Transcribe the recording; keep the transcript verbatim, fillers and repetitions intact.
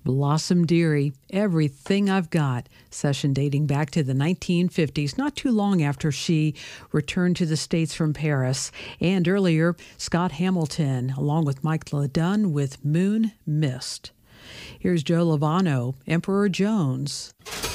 Blossom Dearie, Everything I've Got, session dating back to the nineteen fifties, not too long after she returned to the States from Paris. And earlier, Scott Hamilton, along with Mike LeDunn with Moon Mist. Here's Joe Lovano, Emperor Jones.